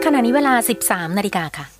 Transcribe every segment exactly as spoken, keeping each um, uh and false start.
ณะนี้เวลา สิบสามนาฬิกาค่ะ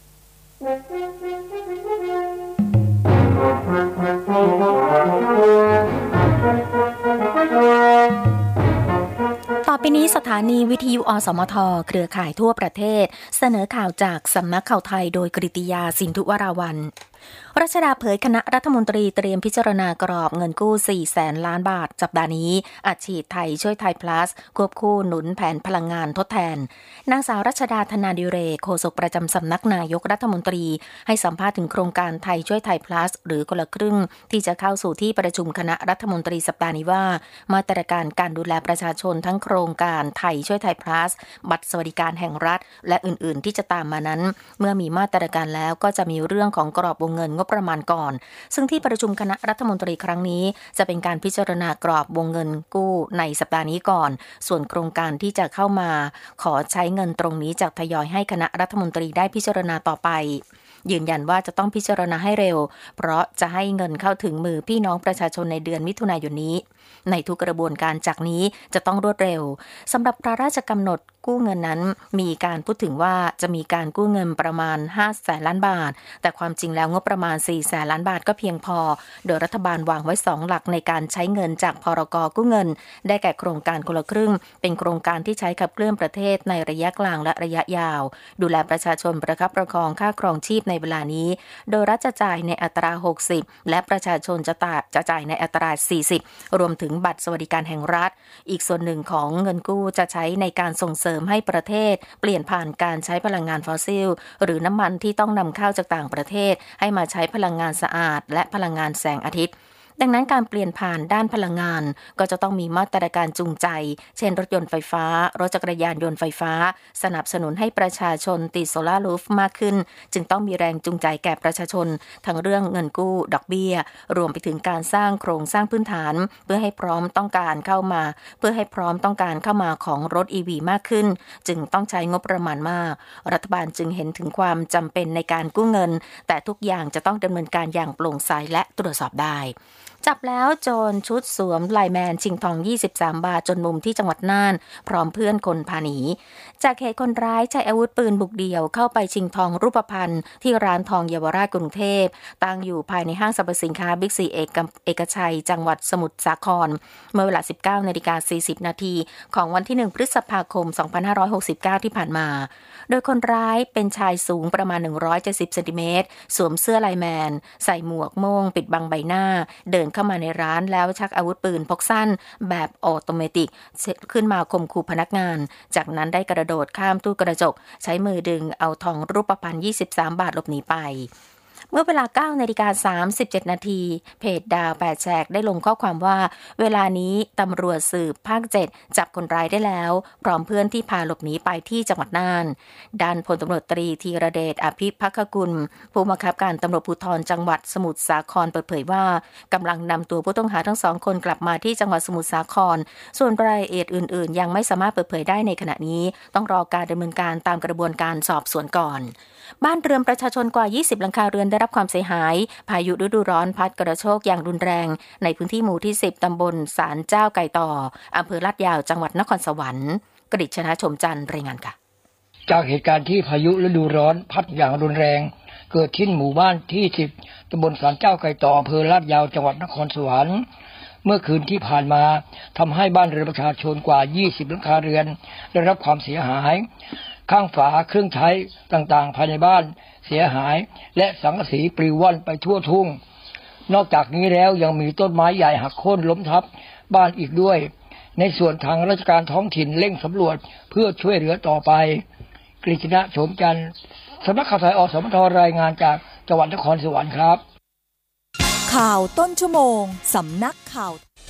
ต่อไปนี้สถานีวิทยุอสมทเครือข่ายทั่วประเทศเสนอข่าวจากสำนักข่าวไทยโดยกฤติยาสินธุวราวัลย์รัชดาเผยคณะรัฐมนตรีเตรียมพิจารณากรอบเงินกู้ สี่แสนล้านบาทสัปดาห์นี้อัดฉีดไทยช่วยไทย plus ควบคู่หนุนแผนพลังงานทดแทนนางสาวรัชดาธนาดิเรกโฆษกประจำสำนักนายกรัฐมนตรีให้สัมภาษณ์ถึงโครงการไทยช่วยไทย plus หรือคนละครึ่งที่จะเข้าสู่ที่ประชุมคณะรัฐมนตรีสัปดาห์นี้ว่ามาตรการการดูแลประชาชนทั้งโครงการไทยช่วยไทย plus บัตรสวัสดิการแห่งรัฐและอื่นๆที่จะตามมานั้นเมื่อมีมาตรการแล้วก็จะมีเรื่องของกรอบวงเงินงบประมาณก่อนซึ่งที่ประชุมคณะรัฐมนตรีครั้งนี้จะเป็นการพิจารณากรอบวงเงินกู้ในสัปดาห์นี้ก่อนส่วนโครงการที่จะเข้ามาขอใช้เงินตรงนี้จากทยอยให้คณะรัฐมนตรีได้พิจารณาต่อไปยืนยันว่าจะต้องพิจารณาให้เร็วเพราะจะให้เงินเข้าถึงมือพี่น้องประชาชนในเดือนมิถุนายนนี้ในทุกกระบวนการจากนี้จะต้องรวดเร็วสำหรับพระราชกำหนดกู้เงินนั้นมีการพูดถึงว่าจะมีการกู้เงินประมาณห้าแสนล้านบาทแต่ความจริงแล้วงบประมาณสี่แสนล้านบาทก็เพียงพอโดยรัฐบาลวางไว้สองหลักในการใช้เงินจากพรก.กู้เงินได้แก่โครงการคนละครึ่งเป็นโครงการที่ใช้ขับเคลื่อนประเทศในระยะกลางและระยะยาวดูแลประชาชนประคับประคองค่าครองชีพในเวลานี้โดยรัฐจะจ่ายในอัตราหกสิบและประชาชนจะจะจ่ายในอัตราสี่สิบรวมถึงบัตรสวัสดิการแห่งรัฐอีกส่วนหนึ่งของเงินกู้จะใช้ในการส่งเสริมให้ประเทศเปลี่ยนผ่านการใช้พลังงานฟอสซิลหรือน้ำมันที่ต้องนำเข้าจากต่างประเทศให้มาใช้พลังงานสะอาดและพลังงานแสงอาทิตย์ดังนั้นการเปลี่ยนผ่านด้านพลังงานก็จะต้องมีมาตรการจูงใจเช่นรถยนต์ไฟฟ้ารถจักรยานยนต์ไฟฟ้าสนับสนุนให้ประชาชนติดโซลาร์รูฟมากขึ้นจึงต้องมีแรงจูงใจแก่ประชาชนทั้งเรื่องเงินกู้ดอกเบี้ยรวมไปถึงการสร้างโครงสร้างพื้นฐานเพื่อให้พร้อมต้องการเข้ามาเพื่อให้พร้อมต้องการเข้ามาของรถ อี วี มากขึ้นจึงต้องใช้งบประมาณมากรัฐบาลจึงเห็นถึงความจำเป็นในการกู้เงินแต่ทุกอย่างจะต้องดำเนินการอย่างโปร่งใสและตรวจสอบได้จับแล้วโจรชุดสวมไลน์แมนชิงทองยี่สิบสามบาทจนมุมที่จังหวัดน่านพร้อมเพื่อนคนพาหนีจากเหตุคนร้ายใช้อาวุธปืนบุกเดี่ยวเข้าไปชิงทองรูปพรรณที่ร้านทองเยาวราชกรุงเทพตั้งอยู่ภายในห้างสรรพสินค้าบิ๊กซีเอกเอกชัยจังหวัดสมุทรสาครเมื่อเวลา สิบเก้านาฬิกาสี่สิบนาทีของวันที่หนึ่งพฤษภาคมสองพันห้าร้อยหกสิบเก้าที่ผ่านมาโดยคนร้ายเป็นชายสูงประมาณหนึ่งร้อยเจ็ดสิบเซนติเมตรสวมเสื้อไลน์แมนใส่หมวกโม่งปิดบังใบหน้าเดินเข้ามาในร้านแล้วชักอาวุธปืนพกสั้นแบบออโตเมติกขึ้นมาข่มขู่พนักงานจากนั้นได้กระโดดข้ามตู้กระจกใช้มือดึงเอาทองรูปพรรณยี่สิบสามบาทหลบหนีไปเมื่อเวลา เก้านาฬิกาสามสิบเจ็ดนาทีเพจดาวแปดแฉกได้ลงข้อความว่าเวลานี้ตำรวจสืบภาคเจ็ดจับคนร้ายได้แล้วพร้อมเพื่อนที่พาหลบหนีไปที่จังหวัดน่านด้านพลตำรวจตรีธีรเดชอภิภัคกุลผู้บังคับการตำรวจภูธรจังหวัดสมุทรสาครเปิดเผยว่ากำลังนำตัวผู้ต้องหาทั้งสองคนกลับมาที่จังหวัดสมุทรสาครส่วนรายละเอียดอื่นๆยังไม่สามารถเปิดเผยได้ในขณะนี้ต้องรอการดำเนินการตามกระบวนการสอบสวนก่อนบ้านเรือนประชาชนกว่ายี่สิบหลังคาเรือนได้รับความเสียหายพายุฤดูร้อนพัดกระโชกอย่างรุนแรงในพื้นที่หมู่ที่สิบตำบลศาลเจ้าไก่ต่ออำเภอลาดยาวจังหวัดนครสวรรค์กฤษณชมจันทร์รายงานค่ะจากเหตุการณ์ที่พายุฤดูร้อนพัดอย่างรุนแรงเกิดที่หมู่บ้านที่สิบตำบลศาลเจ้าไก่ต่ออำเภอลาดยาวจังหวัดนครสวรรค์เมื่อคืนที่ผ่านมาทำให้บ้านเรือนประชาชนกว่ายี่สิบหลังคาเรือนได้รับความเสียหายข้างฝาเครื่องใช้ต่างๆภายในบ้านเสียหายและสังกะสีปลิวว่อนไปทั่วทุ่งนอกจากนี้แล้วยังมีต้นไม้ใหญ่หักโค่นล้มทับบ้านอีกด้วยในส่วนทางราชการท้องถิ่นเร่งสำรวจเพื่อช่วยเหลือต่อไปกฤษณะโฉมจันทร์สำนักข่าวไทยอสมทรายงานจากจังหวัดนครสวรรค์ครับข่าวต้นชั่วโมงสำนักข่าว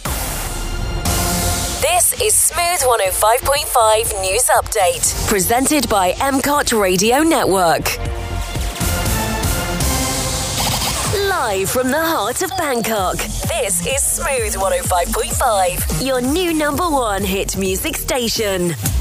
This is Smooth one oh five point five News Update presented by M C O T Radio Network. Live from the heart of Bangkok, this is Smooth one oh five point five, your new number one hit music station.